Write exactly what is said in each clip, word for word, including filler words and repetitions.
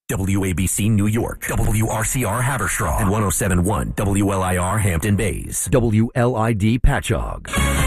W A B C New York, W R C R Haverstraw, and one oh seven point one W L I R Hampton Bays, W L I D Patchogue.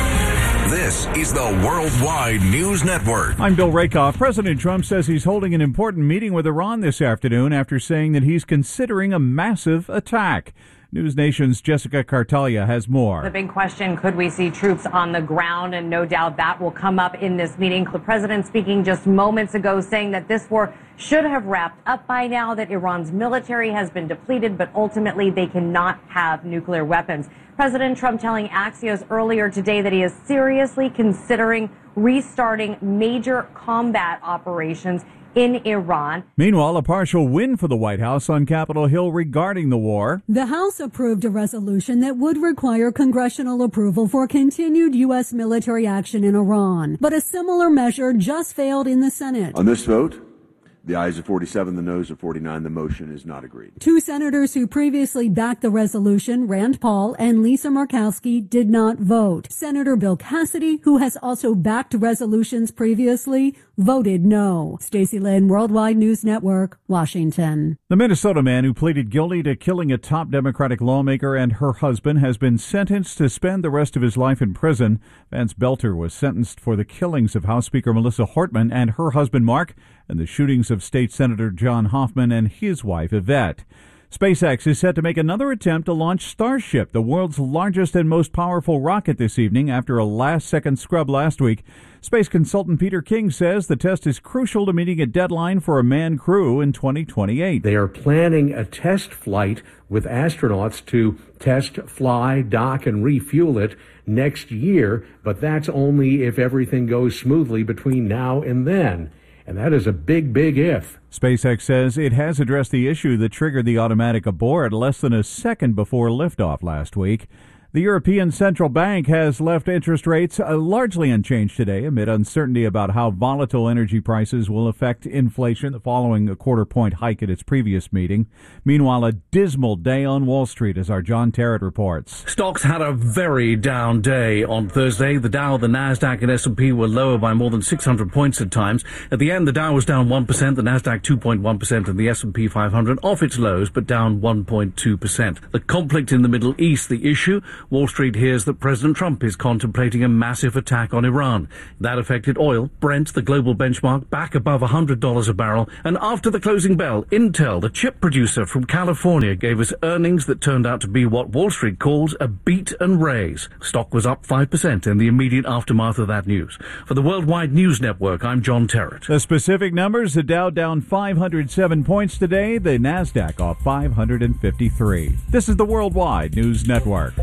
This is the Worldwide News Network. I'm Bill Rakoff. President Trump says he's holding an important meeting with Iran this afternoon after saying that he's considering a massive attack. News Nation's Jessica Cartalia has more. The big question, could we see troops on the ground? And no doubt that will come up in this meeting. The president speaking just moments ago saying that this war should have wrapped up by now, that Iran's military has been depleted, but ultimately they cannot have nuclear weapons. President Trump telling Axios earlier today that he is seriously considering restarting major combat operations in Iran. Meanwhile, a partial win for the White House on Capitol Hill regarding the war. The House approved a resolution that would require congressional approval for continued U S military action in Iran. But a similar measure just failed in the Senate. On this vote, the ayes are forty-seven, the noes are forty-nine. The motion is not agreed. Two senators who previously backed the resolution, Rand Paul and Lisa Murkowski, did not vote. Senator Bill Cassidy, who has also backed resolutions previously, voted no. Stacey Lynn, Worldwide News Network, Washington. The Minnesota man who pleaded guilty to killing a top Democratic lawmaker and her husband has been sentenced to spend the rest of his life in prison. Vance Belter was sentenced for the killings of House Speaker Melissa Hortman and her husband Mark, and the shootings of State Senator John Hoffman and his wife Yvette. SpaceX is set to make another attempt to launch Starship, the world's largest and most powerful rocket, this evening after a last-second scrub last week. Space consultant Peter King says the test is crucial to meeting a deadline for a manned crew in twenty twenty-eight. They are planning a test flight with astronauts to test, fly, dock, and refuel it next year, but that's only if everything goes smoothly between now and then. And that is a big, big if. SpaceX says it has addressed the issue that triggered the automatic abort less than a second before liftoff last week. The European Central Bank has left interest rates uh, largely unchanged today amid uncertainty about how volatile energy prices will affect inflation following a quarter-point hike at its previous meeting. Meanwhile, a dismal day on Wall Street, as our John Terrett reports. Stocks had a very down day on Thursday. The Dow, the Nasdaq, and S and P were lower by more than six hundred points at times. At the end, the Dow was down one percent, the Nasdaq two point one percent, and the S and P five hundred off its lows, but down one point two percent. The conflict in the Middle East, the issue. Wall Street hears that President Trump is contemplating a massive attack on Iran. That affected oil, Brent, the global benchmark, back above one hundred dollars a barrel. And after the closing bell, Intel, the chip producer from California, gave us earnings that turned out to be what Wall Street calls a beat and raise. Stock was up five percent in the immediate aftermath of that news. For the Worldwide News Network, I'm John Terrett. The specific numbers: the Dow down five hundred seven points today, the Nasdaq off five hundred fifty-three. This is the Worldwide News Network.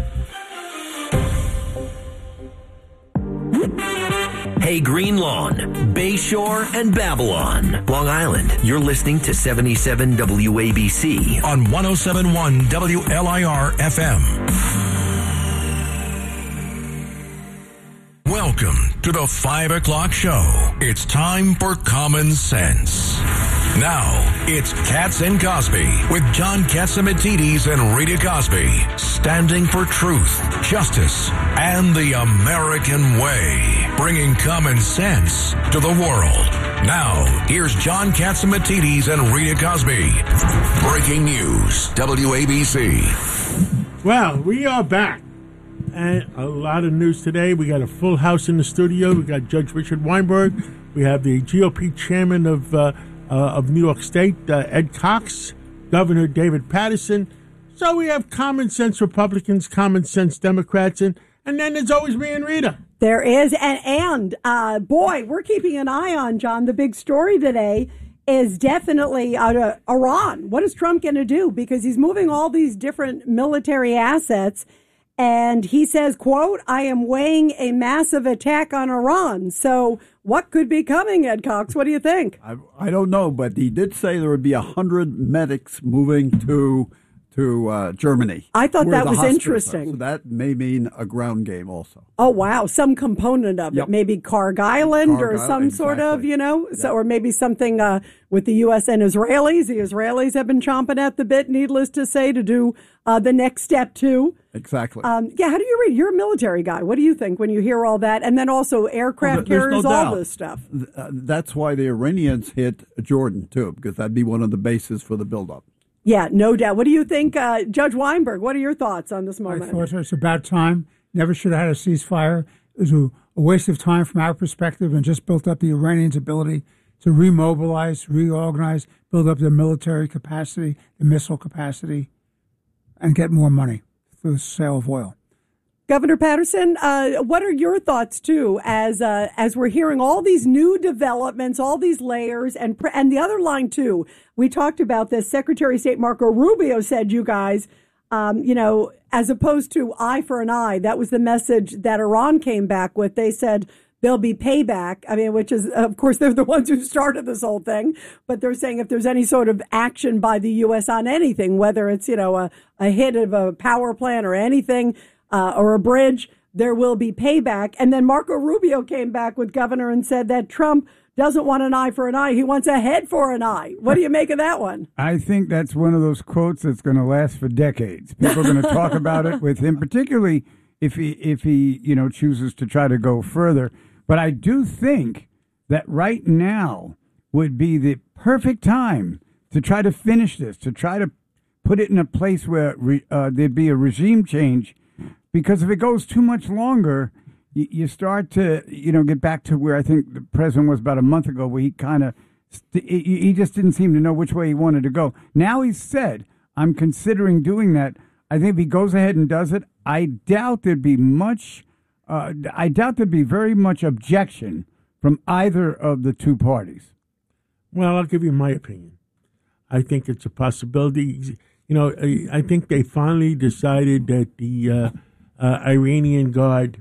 Hey, Green Lawn, Bayshore, and Babylon, Long Island. You're listening to seventy-seven W A B C on one oh seven point one W L I R F M. Welcome to the five o'clock show. It's time for Common Sense. Now, it's Katz and Cosby with John Catsimatidis and Rita Cosby, standing for truth, justice, and the American way, bringing common sense to the world. Now, here's John Catsimatidis and Rita Cosby. Breaking news, W A B C. Well, we are back. And a lot of news today. We got a full house in the studio. We got Judge Richard Weinberg. We have the G O P chairman of uh, uh, of New York State, uh, Ed Cox, Governor David Paterson. So we have common sense Republicans, common sense Democrats, and, and then there's always me and Rita. There is. And, and uh, boy, we're keeping an eye on, John. The big story today is definitely out of Iran. What is Trump going to do? Because he's moving all these different military assets. And he says, quote, I am weighing a massive attack on Iran. So what could be coming, Ed Cox? What do you think? I, I don't know, but he did say there would be one hundred medics moving to to uh, Germany. I thought that was interesting. So that may mean a ground game also. Oh, wow. Some component of yep. it. Maybe Karg Island Karg or some Island, sort exactly. of, you know, yep. so or maybe something uh, with the U S and Israelis. The Israelis have been chomping at the bit, needless to say, to do uh, the next step, too. Exactly. Um, yeah, how do you read? You're a military guy. What do you think when you hear all that? And then also aircraft Well, there's carriers, no all doubt. this stuff. Th- uh, That's why the Iranians hit Jordan, too, because that'd be one of the bases for the buildup. Yeah, no doubt. What do you think, uh, Judge Weinberg? What are your thoughts on this I moment? thought it's about time. Never should have had a ceasefire. It was a, a waste of time from our perspective and just built up the Iranians' ability to remobilize, reorganize, build up their military capacity, the missile capacity, and get more money through the sale of oil. Governor Patterson, uh, what are your thoughts too, as uh, as we're hearing all these new developments, all these layers, and pre- and the other line too? We talked about this. Secretary of State Marco Rubio said, "You guys, um, you know, as opposed to eye for an eye." That was the message that Iran came back with. They said there'll be payback. I mean, which is, of course, they're the ones who started this whole thing. But they're saying if there's any sort of action by the U S on anything, whether it's you know a, a hit of a power plant or anything. Uh, or a bridge, there will be payback. And then Marco Rubio came back with governor and said that Trump doesn't want an eye for an eye. He wants a head for an eye. What do you make of that one? I think that's one of those quotes that's going to last for decades. People are going to talk about it with him, particularly if he, if he, you know, chooses to try to go further. But I do think that right now would be the perfect time to try to finish this, to try to put it in a place where re, uh, there'd be a regime change. Because if it goes too much longer, you, you start to, you know, get back to where I think the president was about a month ago, where he kind of, st- he just didn't seem to know which way he wanted to go. Now he's said, I'm considering doing that. I think if he goes ahead and does it, I doubt there'd be much, uh, I doubt there'd be very much objection from either of the two parties. Well, I'll give you my opinion. I think it's a possibility. You know, I, I think they finally decided that the uh, uh, Iranian Guard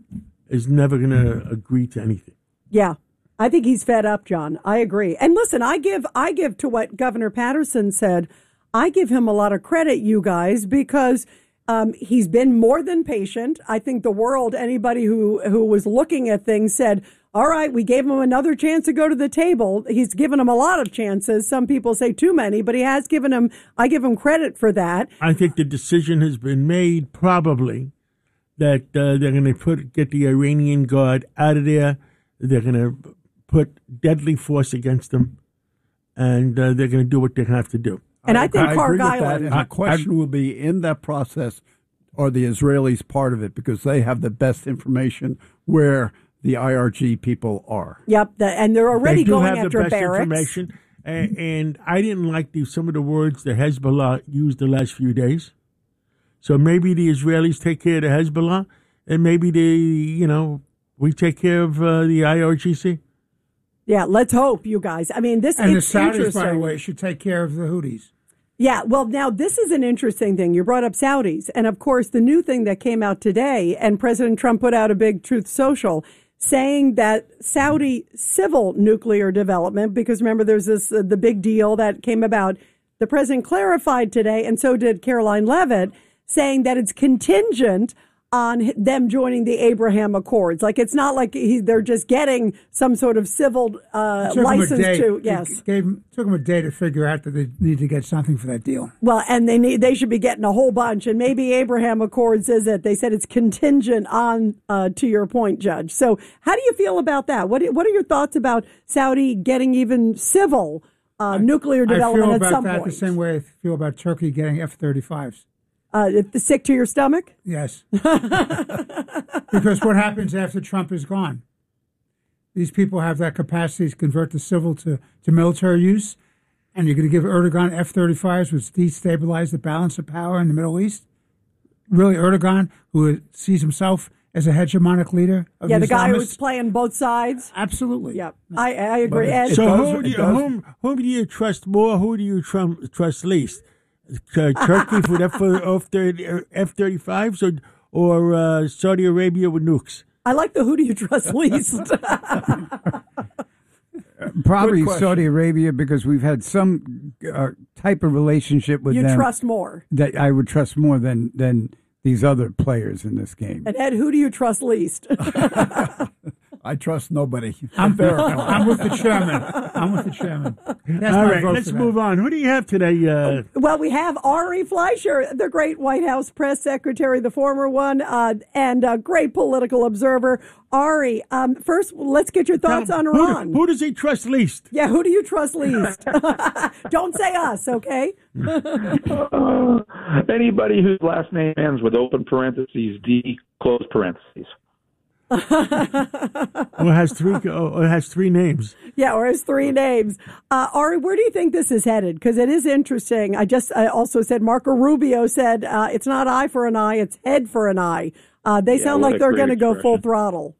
is never going to agree to anything. Yeah, I think he's fed up, John. I agree. And listen, I give I give to what Governor Patterson said. I give him a lot of credit, you guys, because um, he's been more than patient. I think the world, anybody who who was looking at things said, all right, we gave him another chance to go to the table. He's given him a lot of chances. Some people say too many, but he has given him, I give him credit for that. I think the decision has been made, probably, that uh, they're going to put get the Iranian Guard out of there. They're going to put deadly force against them, and uh, they're going to do what they have to do. And I, I think I Clark agree with that, Island. and the question I, will be, in that process, are the Israelis part of it? Because they have the best information where the I R G people are. Yep, the, and they're already they do going have after the best barracks. Information, and, and I didn't like the, some of the words the Hezbollah used the last few days. So maybe the Israelis take care of the Hezbollah, and maybe they, you know, we take care of uh, the I R G C. Yeah, let's hope, you guys. I mean, this and the it's Saudis, interesting. by the way, should take care of the Houthis. Yeah, well, now this is an interesting thing. You brought up Saudis, and of course, the new thing that came out today, and President Trump put out a big Truth Social saying that Saudi civil nuclear development, because remember, there's this uh, the big deal that came about. The president clarified today, and so did Caroline Leavitt, saying that it's contingent on them joining the Abraham Accords. Like, it's not like he, they're just getting some sort of civil uh, license to. Yes, it gave them, took them a day to figure out that they need to get something for that deal. Well, and they need they should be getting a whole bunch, and maybe Abraham Accords is it. They said it's contingent on. Uh, to your point, Judge. So, how do you feel about that? What What are your thoughts about Saudi getting even civil uh, nuclear development I feel at about some that point? the same way I feel about Turkey getting F thirty-fives. Uh, sick to your stomach? Yes. Because what happens after Trump is gone? These people have that capacity to convert the civil to, to military use, and you're going to give Erdogan F thirty-fives, which destabilize the balance of power in the Middle East? Really, Erdogan, who sees himself as a hegemonic leader of yeah, the the guy Islamists? who's playing both sides? Absolutely. Yep, I, I agree. Ed, so who do, you, whom, whom do you trust more? Who do you trump, trust least? Uh, Turkey with F thirty-fives or, or uh, Saudi Arabia with nukes? I like the who do you trust least? Probably Saudi Arabia, because we've had some uh, type of relationship with you them. You trust more. That I would trust more than, than these other players in this game. And Ed, who do you trust least? I trust nobody. I'm, I'm with the chairman. I'm with the chairman. That's All my right, vote let's for that. move on. Who do you have today? Uh, Well, we have Ari Fleischer, the great White House press secretary, the former one, uh, and a great political observer. Ari, um, first, let's get your thoughts on who, Iran. do, who does he trust least? Yeah, who do you trust least? Don't say us, okay? uh, anybody whose last name ends with open parentheses, D, close parentheses. Or has three or has three names. Yeah, or has three names. Uh, Ari, where do you think this is headed? Because it is interesting. I just I also said Marco Rubio said uh, it's not eye for an eye, it's head for an eye. Uh, they Yeah, sound what like a they're great going to go full expression. throttle.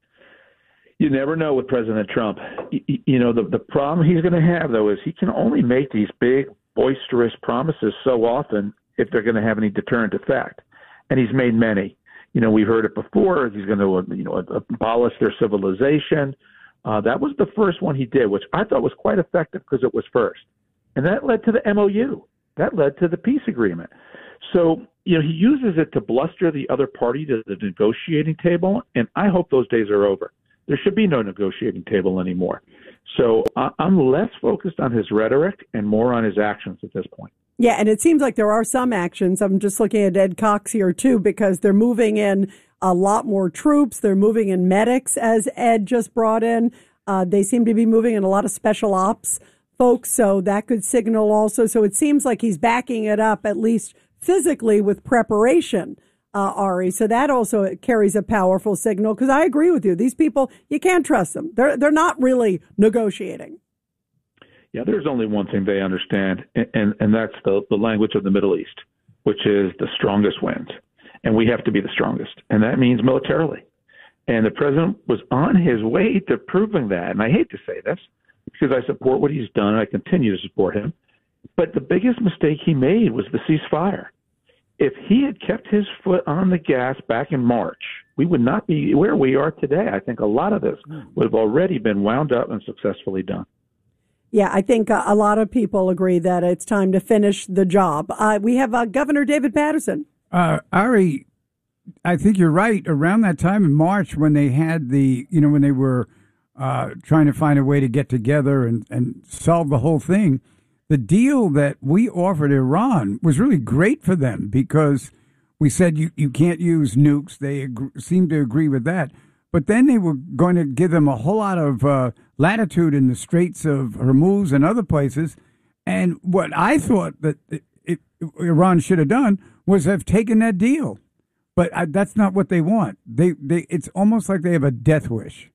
You never know with President Trump. You, you know, the, the problem he's going to have, though, is he can only make these big, boisterous promises so often if they're going to have any deterrent effect. And he's made many. You know, we've heard it before. He's going to, you know, abolish their civilization. Uh, that was the first one he did, which I thought was quite effective because it was first. And that led to the M O U. That led to the peace agreement. So, you know, he uses it to bluster the other party to the negotiating table, and I hope those days are over. There should be no negotiating table anymore. So I- I'm less focused on his rhetoric and more on his actions at this point. Yeah, and it seems like there are some actions. I'm just looking at Ed Cox here, too, because they're moving in a lot more troops. They're moving in medics, as Ed just brought in. Uh, they seem to be moving in a lot of special ops folks, so that could signal also. So it seems like he's backing it up, at least physically, with preparation, uh, Ari. So that also carries a powerful signal, because I agree with you. These people, you can't trust them. They're, they're not really negotiating. Yeah, there's only one thing they understand, and, and, and that's the, the language of the Middle East, which is the strongest wins. And we have to be the strongest. And that means militarily. And the president was on his way to proving that. And I hate to say this because I support what he's done. And I continue to support him. But the biggest mistake he made was the ceasefire. If he had kept his foot on the gas back in March, we would not be where we are today. I think a lot of this would have already been wound up and successfully done. Yeah, I think uh, a lot of people agree that it's time to finish the job. Uh, we have uh, Governor David Paterson. Uh, Ari, I think you're right. Around that time in March, when they had the, you know, when they were uh, trying to find a way to get together and, and solve the whole thing, the deal that we offered Iran was really great for them because we said you, you can't use nukes. They ag- seemed to agree with that. But then they were going to give them a whole lot of uh, latitude in the Straits of Hormuz and other places. And what I thought that it, it, Iran should have done was have taken that deal. But I, that's not what they want. They, they, it's almost like they have a death wish.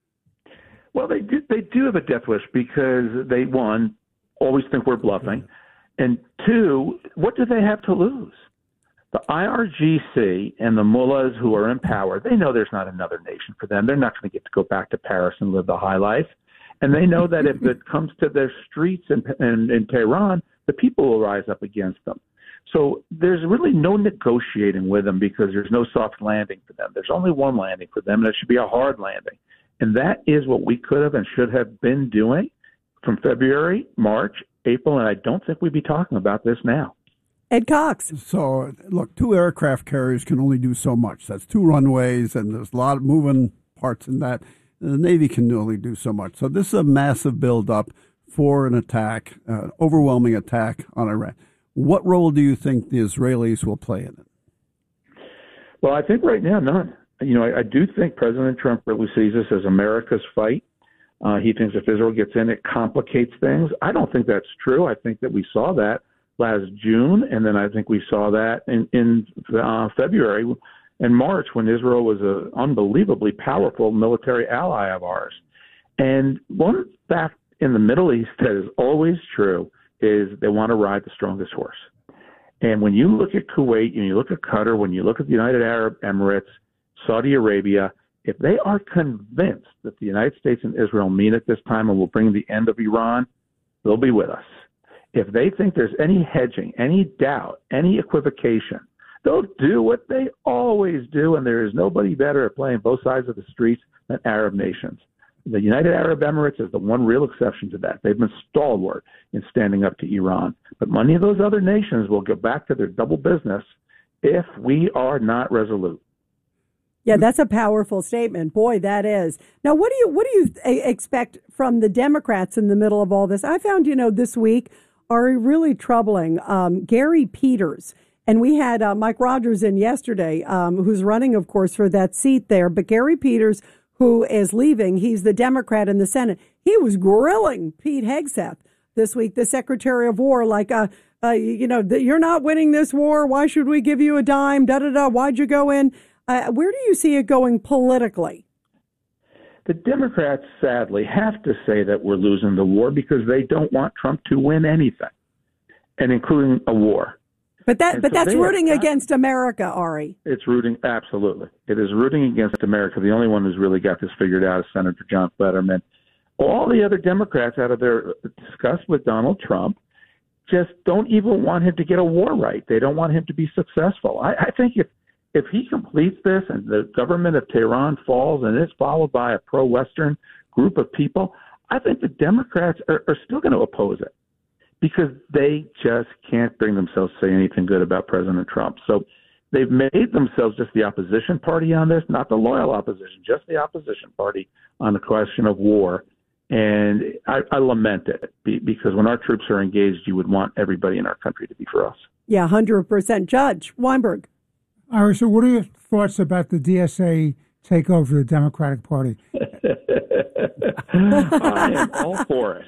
Well, they do, they do have a death wish because they, one, always think we're bluffing. And two, what do they have to lose? The I R G C and the mullahs who are in power, they know there's not another nation for them. They're not going to get to go back to Paris and live the high life. And they know that if it comes to their streets in, in, in Tehran, the people will rise up against them. So there's really no negotiating with them because there's no soft landing for them. There's only one landing for them, and it should be a hard landing. And that is what we could have and should have been doing from February, March, April, and I don't think we'd be talking about this now. Ed Cox. So, look, two aircraft carriers can only do so much. That's two runways, and there's a lot of moving parts in that. The Navy can only do so much. So this is a massive buildup for an attack, uh, overwhelming attack on Iran. What role do you think the Israelis will play in it? Well, I think right now, none. You know, I, I do think President Trump really sees this as America's fight. Uh, he thinks if Israel gets in, it complicates things. I don't think that's true. I think that we saw that last June, and then I think we saw that in, in uh, February and March when Israel was an unbelievably powerful military ally of ours. And one fact in the Middle East that is always true is they want to ride the strongest horse. And when you look at Kuwait, and you look at Qatar, when you look at the United Arab Emirates, Saudi Arabia, if they are convinced that the United States and Israel mean it this time and will bring the end of Iran, they'll be with us. If they think there's any hedging, any doubt, any equivocation, they'll do what they always do, and there is nobody better at playing both sides of the streets than Arab nations. The United Arab Emirates is the one real exception to that. They've been stalwart in standing up to Iran. But many of those other nations will go back to their double business if we are not resolute. Yeah, that's a powerful statement. Boy, that is. Now, what do you what do you th- expect from the Democrats in the middle of all this? I found, you know, this week are really troubling. Um, Gary Peters, and we had uh, Mike Rogers in yesterday, um, who's running, of course, for that seat there. But Gary Peters, who is leaving, he's the Democrat in the Senate. He was grilling Pete Hegseth this week, the Secretary of War, like, uh, uh, you know, you're not winning this war. Why should we give you a dime? Da da da. Why'd you go in? Uh, where do you see it going politically? The Democrats, sadly, have to say that we're losing the war because they don't want Trump to win anything, and including a war. But that, and but so that's rooting got, against America, Ari. It's rooting, absolutely. It is rooting against America. The only one who's really got this figured out is Senator John Fetterman. All the other Democrats, out of their disgust with Donald Trump, just don't even want him to get a war right. They don't want him to be successful. I, I think if if he completes this and the government of Tehran falls and it's followed by a pro-Western group of people, I think the Democrats are, are still going to oppose it because they just can't bring themselves to say anything good about President Trump. So they've made themselves just the opposition party on this, not the loyal opposition, just the opposition party on the question of war. And I, I lament it because when our troops are engaged, you would want everybody in our country to be for us. Yeah, one hundred percent. Judge Weinberg. All right, so what are your thoughts about the D S A takeover of the Democratic Party? I am all for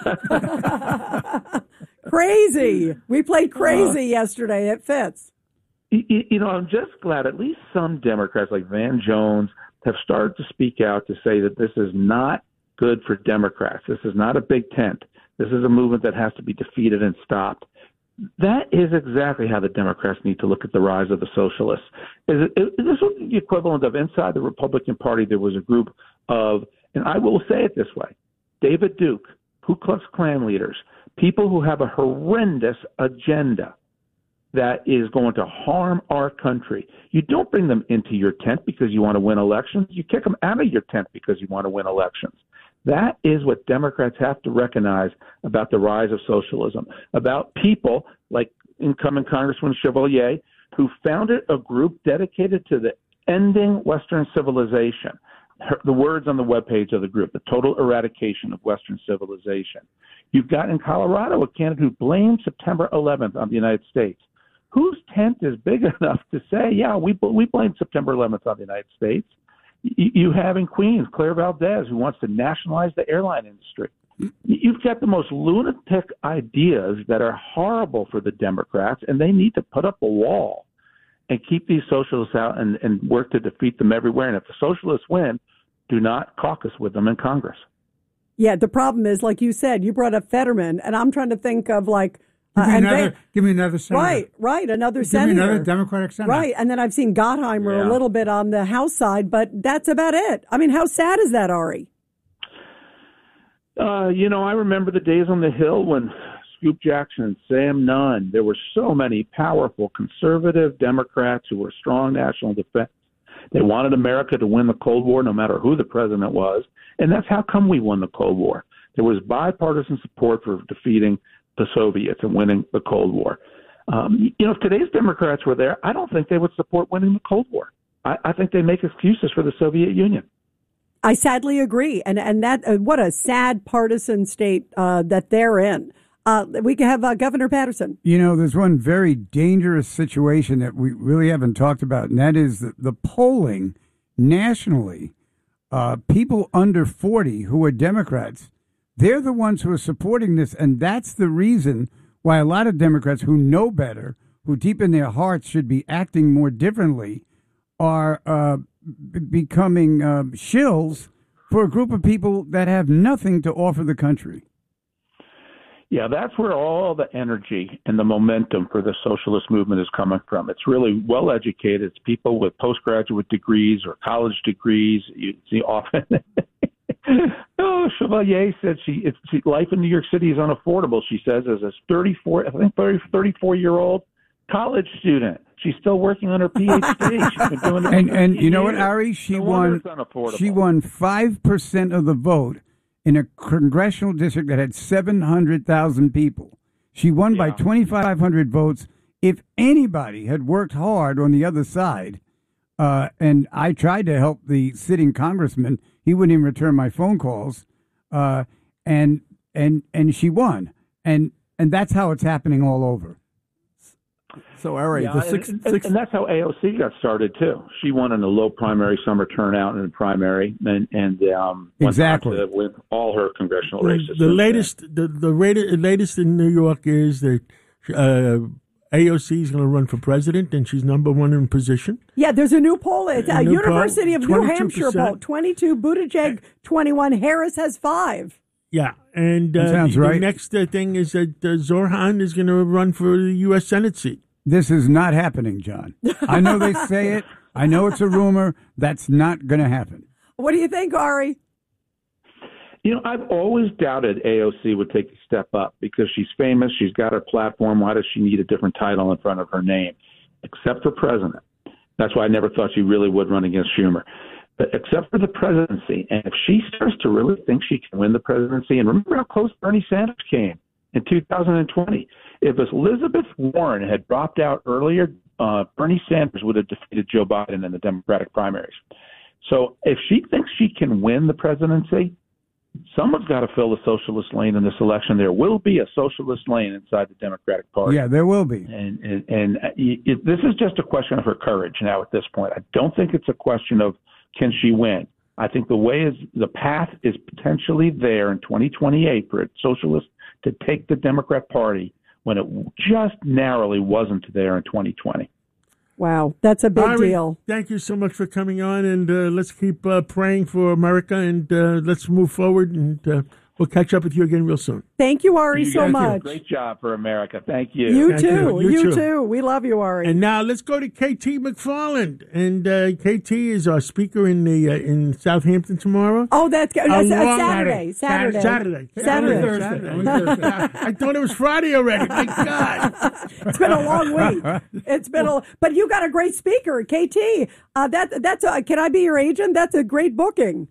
it. Crazy. We played crazy uh, yesterday. It fits. You, you know, I'm just glad at least some Democrats like Van Jones have started to speak out to say that this is not good for Democrats. This is not a big tent. This is a movement that has to be defeated and stopped. That is exactly how the Democrats need to look at the rise of the socialists. Is it, is this the equivalent of inside the Republican Party, there was a group of, and I will say it this way, David Duke, Ku Klux Klan leaders, people who have a horrendous agenda that is going to harm our country. You don't bring them into your tent because you want to win elections. You kick them out of your tent because you want to win elections. That is what Democrats have to recognize about the rise of socialism, about people like incumbent Congressman Chevalier, who founded a group dedicated to the ending Western civilization. Her, the words on the webpage of the group, the total eradication of Western civilization. You've got in Colorado a candidate who blamed September eleventh on the United States. Whose tent is big enough to say, yeah, we we blame September eleventh on the United States? You have in Queens, Claire Valdez, who wants to nationalize the airline industry. You've got the most lunatic ideas that are horrible for the Democrats, and they need to put up a wall and keep these socialists out and, and work to defeat them everywhere. And if the socialists win, do not caucus with them in Congress. Yeah, the problem is, like you said, you brought up Fetterman, and I'm trying to think of like, Give me, uh, another, they, give me another senator. Right, right, another give senator. Give me another Democratic senator. Right, and then I've seen Gottheimer yeah. a little bit on the House side, but that's about it. I mean, how sad is that, Ari? Uh, you know, I remember the days on the Hill when Scoop Jackson and Sam Nunn, there were so many powerful conservative Democrats who were strong national defense. They wanted America to win the Cold War no matter who the president was, and that's how come we won the Cold War. There was bipartisan support for defeating the Soviets and winning the Cold War. Um, you know, if today's Democrats were there, I don't think they would support winning the Cold War. I, I think they make excuses for the Soviet Union. I sadly agree, and and that uh, what a sad partisan state uh, that they're in. Uh, we can have uh, Governor Patterson. You know, there's one very dangerous situation that we really haven't talked about, and that is the, the polling nationally. Uh, people under forty who are Democrats, they're the ones who are supporting this, and that's the reason why a lot of Democrats who know better, who deep in their hearts should be acting more differently, are uh, b- becoming uh, shills for a group of people that have nothing to offer the country. Yeah, that's where all the energy and the momentum for the socialist movement is coming from. It's really well-educated. It's people with postgraduate degrees or college degrees. You see often... Oh, Chevalier said she, it's, she life in New York City is unaffordable, she says, as a thirty-four, I think thirty-four-year-old college student. She's still working on her P H D. She's been doing it and and you years. know what, Ari? She no won She won five percent of the vote in a congressional district that had seven hundred thousand people. She won yeah. by twenty-five hundred votes. If anybody had worked hard on the other side, Uh, and I tried to help the sitting congressman. He wouldn't even return my phone calls. Uh, and and and she won. And and that's how it's happening all over. So, Ari, yeah, the six, and, six, and that's how A O C got started too. She won in a low primary summer turnout in the primary, and and um, went exactly on to win all her congressional Well, races. the latest, the the rate, latest in New York is that uh, A O C is going to run for president, and she's number one in position. Yeah, there's a new poll. It's a, A new University poll, of New Hampshire twenty-two percent. poll. twenty-two, Buttigieg twenty-one, Harris has five. Yeah, and uh, That sounds the, right. the next uh, thing is that uh, Zorhan is going to run for the U S Senate seat. This is not happening, John. I know they say it. I know it's a rumor. That's not going to happen. What do you think, Ari? You know, I've always doubted A O C would take a step up because she's famous. She's got her platform. Why does she need a different title in front of her name? Except for president. That's why I never thought she really would run against Schumer. But except for the presidency, and if she starts to really think she can win the presidency, and remember how close Bernie Sanders came in two thousand twenty. If Elizabeth Warren had dropped out earlier, uh, Bernie Sanders would have defeated Joe Biden in the Democratic primaries. So if she thinks she can win the presidency, someone's got to fill the socialist lane in this election. There will be a socialist lane inside the Democratic Party. Yeah, there will be. And and, and it, this is just a question of her courage now at this point. I don't think it's a question of can she win. I think the way is the path is potentially there in twenty twenty-eight for a socialist to take the Democrat Party when it just narrowly wasn't there in twenty twenty. Wow, that's a big Ari, deal. Thank you so much for coming on, and uh, let's keep uh, praying for America, and uh, let's move forward, and uh, we'll catch up with you again real soon. Thank you, Ari, You so guys did a much. Great job for America. Thank you. You Thank too. you. You, You too. too. We love you, Ari. And now let's go to K T McFarland, and uh, K T is our speaker in the uh, in Southampton tomorrow. Oh, that's good. That's, that's Along- Saturday. Saturday. Saturday. Saturday. Thursday. I thought it was Friday already. My God. It's been a long week. It's been a, but you got a great speaker, K T. Uh, that that's a, can I be your agent? That's a great booking.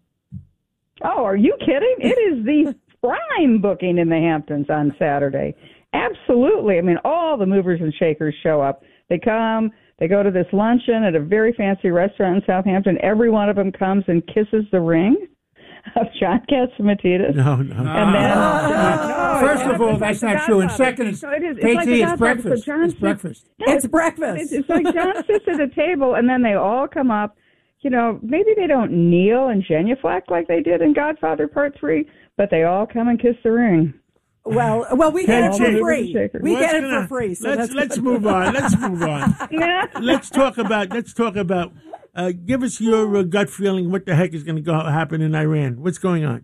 Oh, are you kidding? It is the prime booking in the Hamptons on Saturday. Absolutely. I mean, all the movers and shakers show up. They come, they go to this luncheon at a very fancy restaurant in Southampton. Every one of them comes and kisses the ring of John Catsimatidis. No, no. And then, uh, no, First of all, that's not true. And second, it's, No, it is. It's K like T, the it's Godfather. breakfast. So John It's sits- breakfast. No, It's breakfast. It's, it's like John sits at a table, and then they all come up. You know, maybe they don't kneel and genuflect like they did in Godfather Part Three, but they all come and kiss the ring. Well, well, we get it K T, for free. We What's get it gonna- for free. So let's that's let's good. move on. Let's move on. let's talk about. Let's talk about. Uh, give us your uh, gut feeling. What the heck is going to go happen in Iran? What's going on?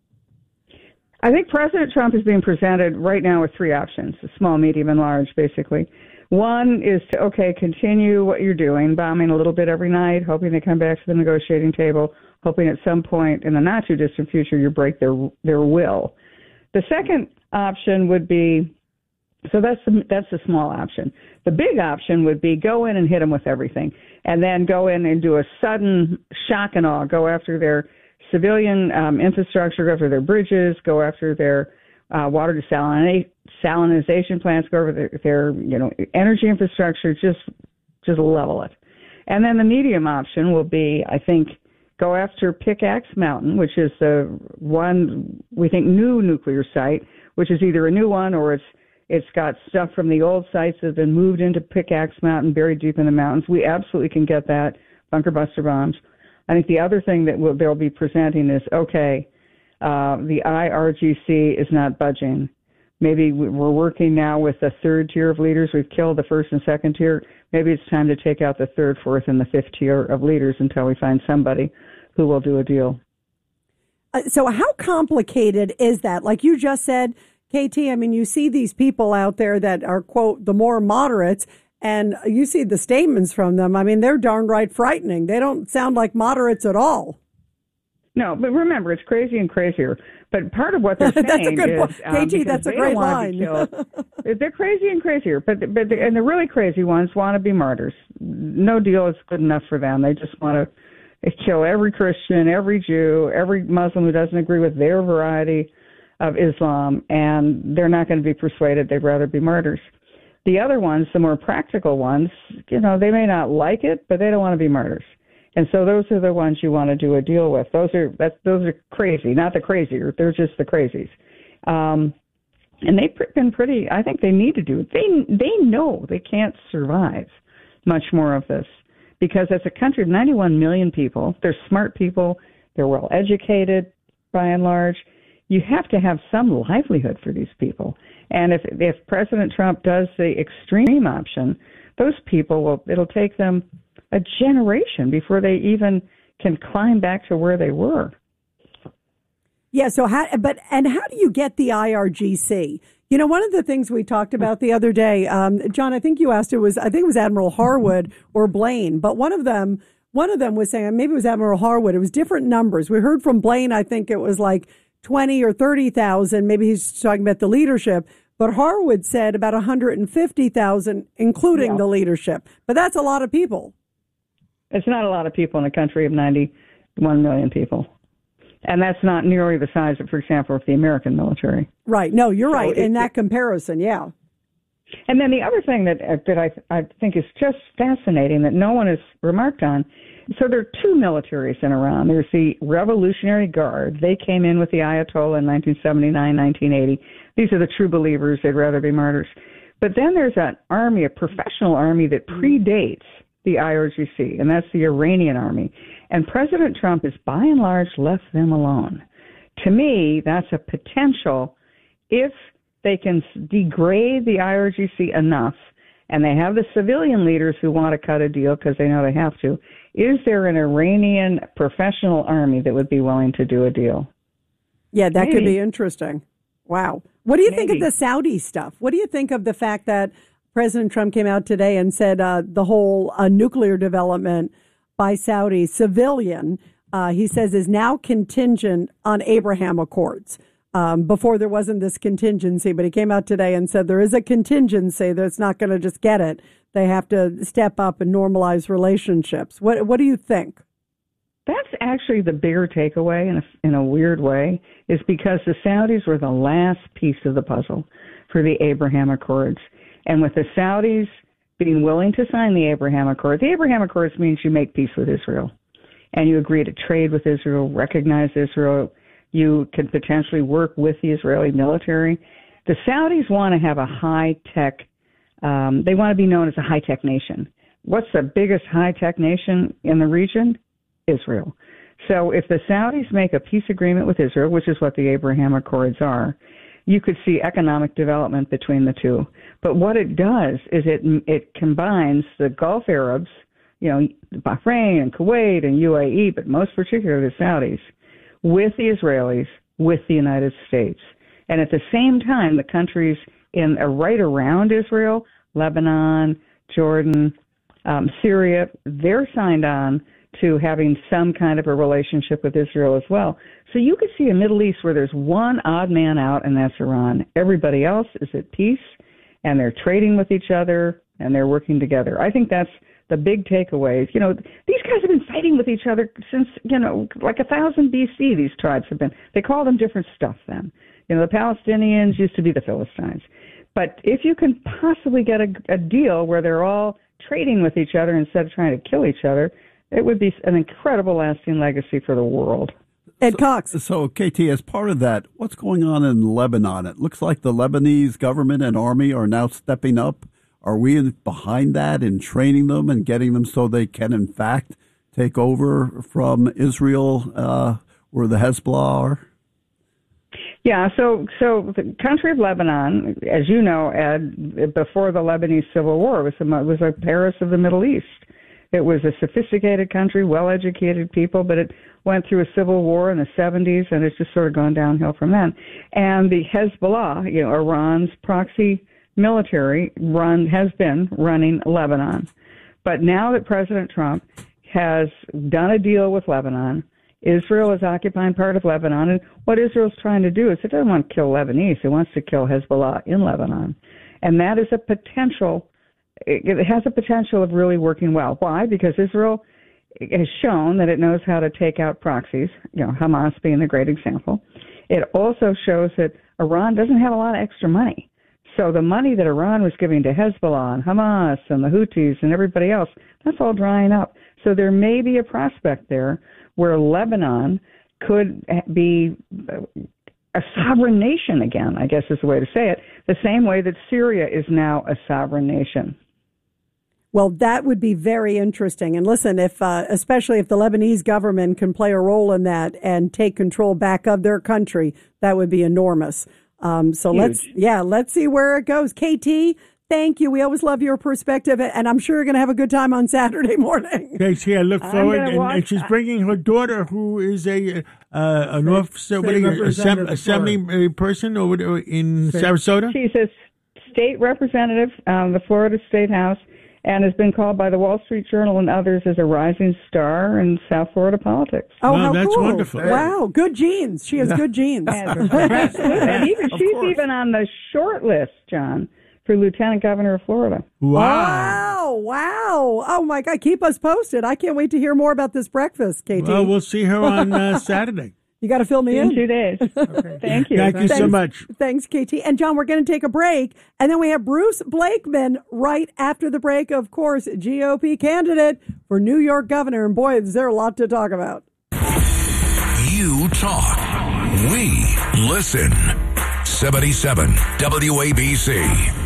I think President Trump is being presented right now with three options: small, medium, and large, basically. One is to, okay, continue what you're doing, bombing a little bit every night, hoping they come back to the negotiating table, hoping at some point in the not-too-distant future you break their their will. The second option would be, so that's the, that's the small option. The big option would be go in and hit them with everything, and then go in and do a sudden shock and awe, go after their civilian um, infrastructure, go after their bridges, go after their uh, water desalination salinization plants, go over their, their you know energy infrastructure, just just level it. And then the medium option will be, I think, go after Pickaxe Mountain, which is the one we think new nuclear site, which is either a new one or it's it's got stuff from the old sites that have been moved into Pickaxe Mountain, buried deep in the mountains. We absolutely can get that, bunker buster bombs. I think the other thing that we'll, they'll be presenting is, okay, uh, the I R G C is not budging. Maybe we're working now with the third tier of leaders. We've killed the first and second tier. Maybe it's time to take out the third, fourth, and the fifth tier of leaders until we find somebody who will do a deal. Uh, so how complicated is that? Like you just said, K T, I mean, you see these people out there that are, quote, the more moderates, and you see the statements from them. I mean, they're darn right frightening. They don't sound like moderates at all. No, but remember, it's crazy and crazier. But part of what they're saying That's a good is, point. um, K T, because that's a they great don't wanna be line. killed, they're crazy and crazier. But but the, and the really crazy ones want to be martyrs. No deal is good enough for them. They just want to kill every Christian, every Jew, every Muslim who doesn't agree with their variety of Islam, and they're not going to be persuaded. They'd rather be martyrs. The other ones, the more practical ones, you know, they may not like it, but they don't want to be martyrs. And so those are the ones you want to do a deal with. Those are that's those are crazy, not the crazier. They're just the crazies. Um, and they've been pretty. I think they need to do it. They they know they can't survive much more of this because as a country of ninety-one million people, they're smart people. They're well educated, by and large. You have to have some livelihood for these people. And if if President Trump does the extreme option, those people will. It'll take them a generation before they even can climb back to where they were. Yeah. So how? But and how do you get the I R G C? You know, one of the things we talked about the other day, um, John. I think you asked it was. I think it was Admiral Harwood or Blaine, but one of them. One of them was saying maybe it was Admiral Harwood. It was different numbers. We heard from Blaine. I think it was like twenty or thirty thousand. Maybe he's talking about the leadership. But Harwood said about one hundred fifty thousand, including yeah. the leadership. But that's a lot of people. It's not a lot of people in a country of ninety-one million people. And that's not nearly the size of, for example, of the American military. Right. No, you're so right. it, In that comparison, yeah. And then the other thing that that I I think is just fascinating that no one has remarked on, so there are two militaries in Iran. There's the Revolutionary Guard. They came in with the Ayatollah in nineteen seventy-nine, nineteen eighty. These are the true believers. They'd rather be martyrs. But then there's an army, a professional army that predates the I R G C, and that's the Iranian army. And President Trump has, by and large, left them alone. To me, that's a potential if they can degrade the I R G C enough, and they have the civilian leaders who want to cut a deal because they know they have to. Is there an Iranian professional army that would be willing to do a deal? Yeah, that Maybe. could be interesting. Wow. What do you Maybe. think of the Saudi stuff? What do you think of the fact that President Trump came out today and said uh, the whole uh, nuclear development by Saudi civilian, uh, he says, is now contingent on Abraham Accords? Um, before there wasn't this contingency, but he came out today and said there is a contingency that's not going to just get it. They have to step up and normalize relationships. What What do you think? That's actually the bigger takeaway in a, in a weird way, is because the Saudis were the last piece of the puzzle for the Abraham Accords. And with the Saudis being willing to sign the Abraham Accords, the Abraham Accords means you make peace with Israel and you agree to trade with Israel, recognize Israel. You can potentially work with the Israeli military. The Saudis want to have a high-tech, um, they want to be known as a high-tech nation. What's the biggest high-tech nation in the region? Israel. So if the Saudis make a peace agreement with Israel, which is what the Abraham Accords are, you could see economic development between the two. But what it does is it it combines the Gulf Arabs, you know, Bahrain and Kuwait and U A E, but most particularly the Saudis, with the Israelis, with the United States. And at the same time, the countries in uh, right around Israel, Lebanon, Jordan, um, Syria, they're signed on to having some kind of a relationship with Israel as well. So you could see a Middle East where there's one odd man out, and that's Iran. Everybody else is at peace, and they're trading with each other, and they're working together. I think that's the big takeaways. You know, these guys have been fighting with each other since, you know, like one thousand B C, these tribes have been. They call them different stuff then. You know, the Palestinians used to be the Philistines. But if you can possibly get a, a deal where they're all trading with each other instead of trying to kill each other, it would be an incredible lasting legacy for the world. Ed Cox. So, so, K T, as part of that, what's going on in Lebanon? It looks like the Lebanese government and army are now stepping up. Are we in, behind that in training them and getting them so they can, in fact, take over from Israel, uh, where the Hezbollah are? Yeah, so so the country of Lebanon, as you know, Ed, before the Lebanese Civil War, was, the, was a Paris of the Middle East. It was a sophisticated country, well-educated people, but it went through a civil war in the seventies, and it's just sort of gone downhill from then. And the Hezbollah, you know, Iran's proxy military, run has been running Lebanon. But now that President Trump has done a deal with Lebanon, Israel is occupying part of Lebanon, and what Israel's trying to do is it doesn't want to kill Lebanese, it wants to kill Hezbollah in Lebanon. And that is a potential It has a potential of really working well. Why? Because Israel has shown that it knows how to take out proxies, you know, Hamas being a great example. It also shows that Iran doesn't have a lot of extra money. So the money that Iran was giving to Hezbollah and Hamas and the Houthis and everybody else, that's all drying up. So there may be a prospect there where Lebanon could be a sovereign nation again, I guess is the way to say it, the same way that Syria is now a sovereign nation. Well, that would be very interesting. And listen, if uh, especially if the Lebanese government can play a role in that and take control back of their country, that would be enormous. Um, so Huge. let's, yeah, let's see where it goes. K T, thank you. We always love your perspective, and I'm sure you're going to have a good time on Saturday morning. K T, I look forward, and, watch- and she's bringing her daughter, who is a uh, an officer, what are you, assem- assembly person over in Sarasota. She's a state representative, um, the Florida State House, and has been called by the Wall Street Journal and others as a rising star in South Florida politics. Oh, Wow, how that's cool. wonderful. Wow, good genes. She has good genes. And even, she's even on the short list, John, for Lieutenant Governor of Florida. Wow, wow. Oh, my God. Keep us posted. I can't wait to hear more about this breakfast, K T. Well, we'll see her on uh, Saturday. You got to fill me In in. two days. Thank you. Thank you so Thanks- much. Thanks, K T. And John, we're going to take a break. And then we have Bruce Blakeman right after the break, of course, G O P candidate for New York governor. And boy, is there a lot to talk about. You talk. We listen. seventy-seven W A B C.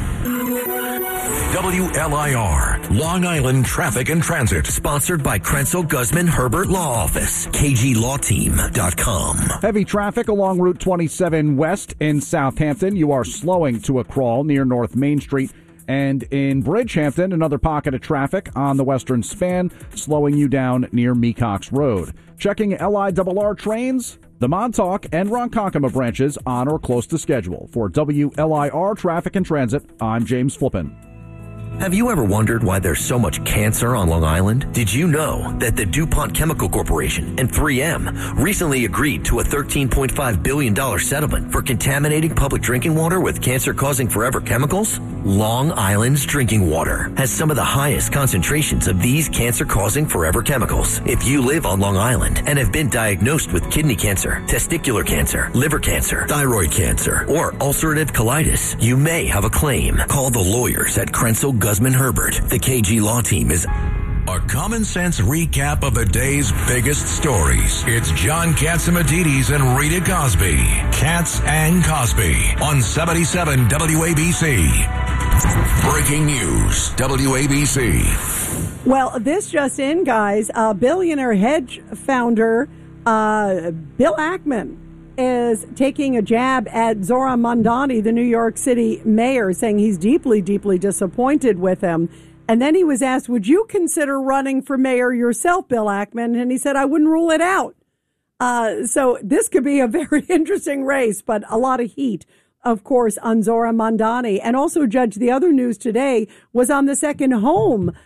W L I R, Long Island Traffic and Transit. Sponsored by Krenzel Guzman Herbert Law Office, K G law team dot com. Heavy traffic along Route twenty-seven West in Southampton. You are slowing to a crawl near North Main Street. And in Bridgehampton, another pocket of traffic on the western span, slowing you down near Mecox Road. Checking L I R R trains, the Montauk and Ronkonkoma branches on or close to schedule. For W L I R Traffic and Transit, I'm James Flippin. Have you ever wondered why there's so much cancer on Long Island? Did you know that the DuPont Chemical Corporation and three M recently agreed to a thirteen point five billion dollars settlement for contaminating public drinking water with cancer-causing forever chemicals? Long Island's drinking water has some of the highest concentrations of these cancer-causing forever chemicals. If you live on Long Island and have been diagnosed with kidney cancer, testicular cancer, liver cancer, thyroid cancer, or ulcerative colitis, you may have a claim. Call the lawyers at Krenzel Guzman Herbert. The K G Law Team is A common sense recap of the day's biggest stories. It's John Catsimatidis and Rita Cosby. Katz and Cosby on seventy-seven W A B C. Breaking news, W A B C. Well, this just in, guys. Uh, billionaire hedge founder uh, Bill Ackman is taking a jab at Zohran Mamdani, the New York City mayor, saying he's deeply, deeply disappointed with him. And then he was asked, would you consider running for mayor yourself, Bill Ackman? And he said, I wouldn't rule it out. Uh, so this could be a very interesting race, but a lot of heat, of course, on Zohran Mamdani. And also, Judge, the other news today was on the second home